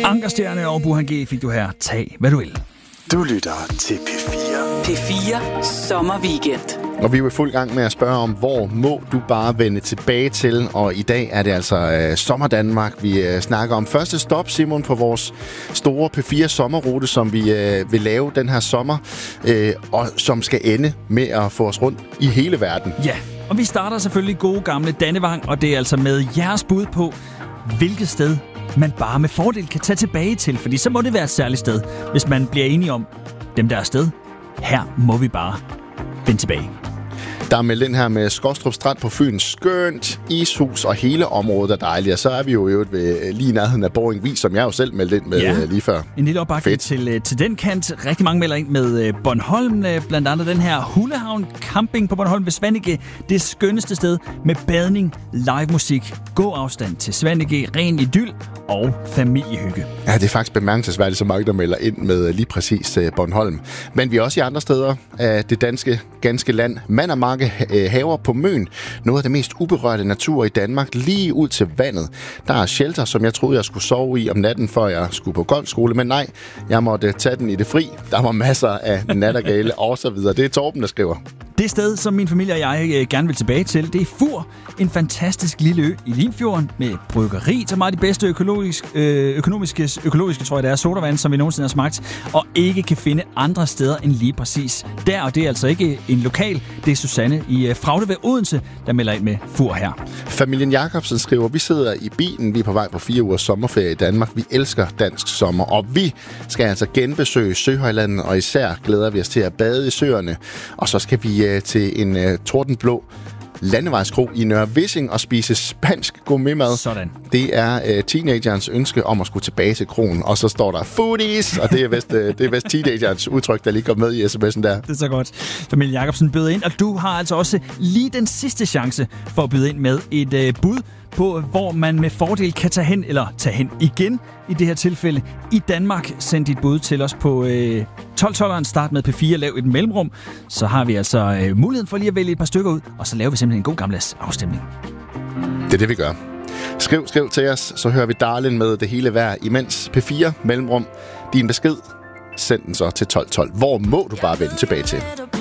Ankerstjerne og Burhan G fik du her. Tag, hvad du vil. Du lytter til P4. P4 Sommerweekend. Og vi er jo i fuld gang med at spørge om, hvor må du bare vende tilbage til. Og i dag er det altså Sommer Danmark, vi snakker om. Første stop, Simon, på vores store P4 sommerrute, som vi vil lave den her sommer. Og som skal ende med at få os rundt i hele verden. Ja, og vi starter selvfølgelig gode gamle Dannevang. Og det er altså med jeres bud på, hvilket sted man bare med fordel kan tage tilbage til. Fordi så må det være et særligt sted, hvis man bliver enige om, dem der er sted. Her må vi bare vende tilbage. Der er meldt ind her med Skostrup Strand på Fyn. Skønt, ishus og hele området er dejligt. Og så er vi jo ved lige nærheden af Boring Vis, som jeg jo selv meldte ind med lige før. En lille opbakning til den kant. Rigtig mange melder ind med Bornholm. Blandt andet den her Hullehavn Camping på Bornholm ved Svaneke. Det skønneste sted med badning, live musik, god afstand til Svaneke, ren idyl og familiehygge. Ja, det er faktisk bemærkelsesværdigt, så mange der melder ind med lige præcis Bornholm. Men vi er også i andre steder af det ganske land. Mandermarke haver på Møn. Noget af det mest uberørte natur i Danmark, lige ud til vandet. Der er shelter, som jeg troede, jeg skulle sove i om natten, før jeg skulle på golfskole. Men nej, jeg måtte tage den i det fri. Der var masser af nattergale og så videre. Det er Torben, der skriver. Det sted, som min familie og jeg gerne vil tilbage til, det er Fur. En fantastisk lille ø i Limfjorden med bryggeri, som er de bedste økonomiske, tror jeg det er, sodavand, som vi nogensinde har smagt, og ikke kan finde andre steder end lige præcis der. Og det er altså ikke en lokal, det er Susanne i Fraude ved Odense, der melder ind med Fur her. Familien Jacobsen skriver, vi sidder i bilen, vi er på vej på 4 ugers sommerferie i Danmark. Vi elsker dansk sommer, og vi skal altså genbesøge Søhøjlandet, og især glæder vi os til at bade i søerne. Og så skal vi til en tordenblå landevejskro i Nørre Vissing og spise spansk gourmetmad. Sådan. Det er teenagerens ønske om at skulle tilbage til kronen. Og så står der foodies, og det er vist teenagerens udtryk, der lige går med i sms'en der. Det er så godt. Familie Jacobsen byder ind, og du har altså også lige den sidste chance for at byde ind med et bud på, hvor man med fordel kan tage hen igen i det her tilfælde. I Danmark, send dit bud til os på 1212'eren, start med P4, lav et mellemrum. Så har vi altså muligheden for lige at vælge et par stykker ud, og så laver vi simpelthen en god gammeldags afstemning. Det er det, vi gør. Skriv til os, så hører vi Darlin med det hele vejr imens. P4, mellemrum, din besked, send den så til 1212. Hvor må du bare vende tilbage til?